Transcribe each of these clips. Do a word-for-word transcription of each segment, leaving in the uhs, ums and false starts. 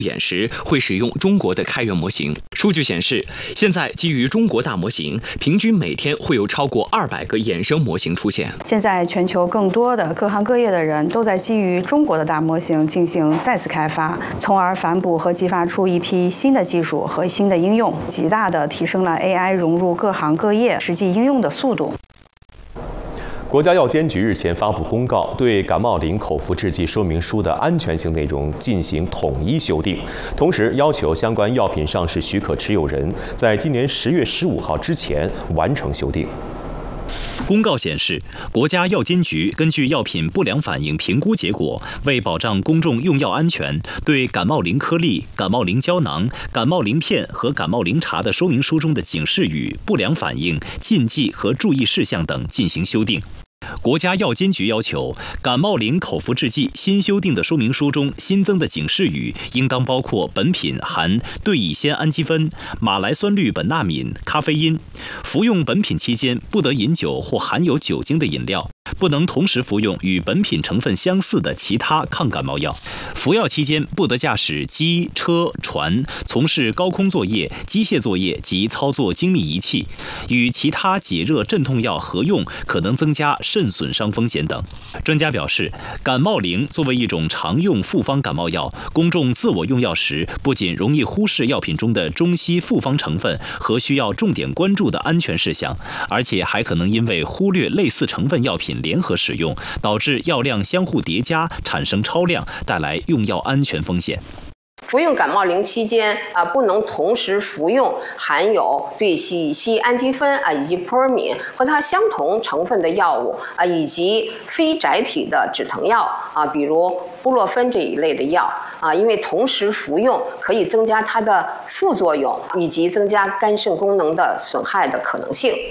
演时会使用中国的开源模型。数据显示，现在基于中国大模型，平均每天会有超过二百个衍生模型出现。 现在全球更多的各行各业的人都在基于中国的大模型进行再次开发，从而反哺和激发出一批新的技术和新的应用，极大地提升了 A I 融入各行各业实际应用的速度。 国家药监局日前发布公告，对感冒灵口服制剂说明书的安全性内容进行统一修订，同时要求相关药品上市许可持有人在今年十月十五号之前完成修订。 公告显示，国家药监局根据药品不良反应评估结果，为保障公众用药安全，对感冒灵颗粒、感冒灵胶囊、感冒灵片和感冒灵茶的说明书中的警示语、不良反应、禁忌和注意事项等进行修订。国家药监局要求，感冒灵口服制剂新修订的说明书中新增的警示语，应当包括本品含对乙酰氨基酚、马来酸氯苯那敏、咖啡因。服用本品期间，不得饮酒或含有酒精的饮料。不能同时服用与本品成分相似的其他抗感冒药。服药期间不得驾驶机、车、船，从事高空作业、机械作业及操作精密仪器。与其他解热镇痛药合用可能增加肾损伤风险等。专家表示，感冒灵作为一种常用复方感冒药，公众自我用药时不仅容易忽视药品中的中西复方成分和需要重点关注的安全事项，而且还可能因为忽略类似成分药品联合使用，导致药量相互叠加，产生超量，带来用药安全风险。 服用感冒灵期间啊，不能同时服用含有对乙酰氨基酚啊以及扑尔敏和它相同成分的药物啊，以及非甾体的止疼药啊，比如布洛芬这一类的药啊，因为同时服用可以增加它的副作用，以及增加肝肾功能的损害的可能性。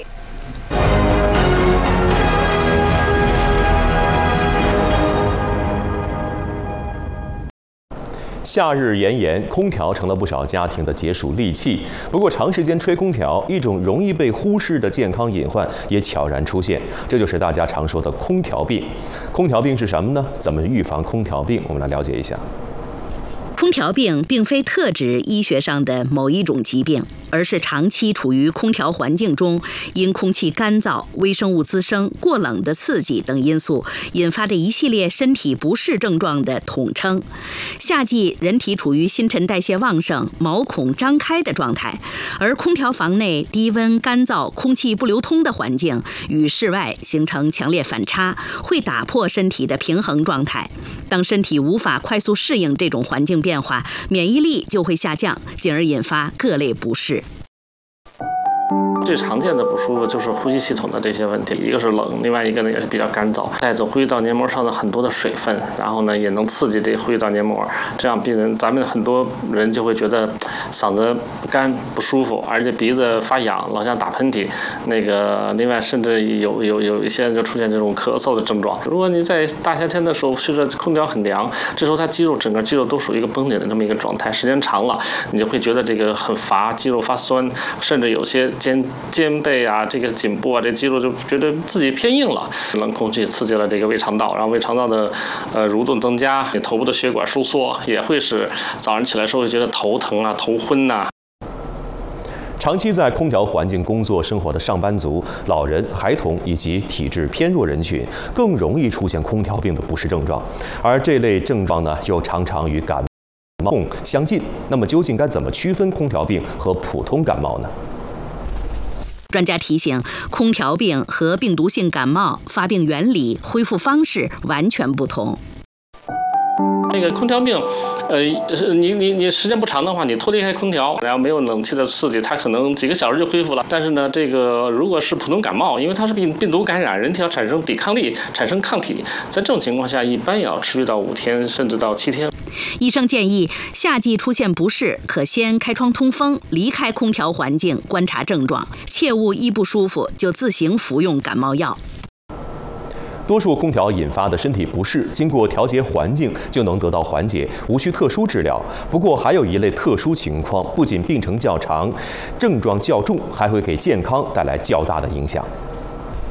夏日炎炎，空调成了不少家庭的解暑利器。不过，长时间吹空调，一种容易被忽视的健康隐患也悄然出现，这就是大家常说的空调病。空调病是什么呢？怎么预防空调病？我们来了解一下。 空调病并非特指医学上的某一种疾病，而是长期处于空调环境中，因空气干燥、微生物滋生、过冷的刺激等因素引发的一系列身体不适症状的统称。夏季人体处于新陈代谢旺盛、毛孔张开的状态，而空调房内低温、干燥、空气不流通的环境与室外形成强烈反差，会打破身体的平衡状态。当身体无法快速适应这种环境变化，免疫力就会下降，进而引发各类不适。 最常见的不舒服就是呼吸系统的这些问题，一个是冷，另外一个呢也是比较干燥，带走呼吸道黏膜上的很多的水分，然后呢也能刺激这呼吸道黏膜，这样病人咱们很多人就会觉得嗓子不干不舒服，而且鼻子发痒，老想打喷嚏，那个另外甚至有有有一些人就出现这种咳嗽的症状。如果你在大夏天的时候，随着空调很凉，这时候它肌肉整个肌肉都属于一个绷紧的这么一个状态，时间长了，你就会觉得这个很乏，肌肉发酸，甚至有些肩肩背啊，这个颈部啊，这肌肉就觉得自己偏硬了。冷空气刺激了这个胃肠道，然后胃肠道的呃蠕动增加，你头部的血管收缩，也会使早上起来时候会觉得头疼啊、头昏呐、啊。 长期在空调环境工作生活的上班族、老人、孩童以及体质偏弱人群，更容易出现空调病的不适症状，而这类症状呢，又常常与感冒相近。那么，究竟该怎么区分空调病和普通感冒呢？ 专家提醒，空调病和病毒性感冒发病原理、恢复方式完全不同。 那个空调病，呃，你你你时间不长的话，你脱离开空调，然后没有冷气的刺激，它可能几个小时就恢复了。但是呢，这个如果是普通感冒，因为它是病病毒感染，人体要产生抵抗力，产生抗体，在这种情况下，一般也要持续到五天，甚至到七天。 医生建议，夏季出现不适，可先开窗通风，离开空调环境，观察症状，切勿一不舒服就自行服用感冒药。 多数空调引发的身体不适，经过调节环境就能得到缓解，无需特殊治疗。不过，还有一类特殊情况，不仅病程较长，症状较重，还会给健康带来较大的影响。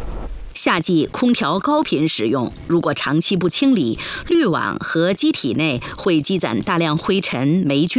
夏季空调高频使用，如果长期不清理，滤网和机体内会积攒大量灰尘、霉菌。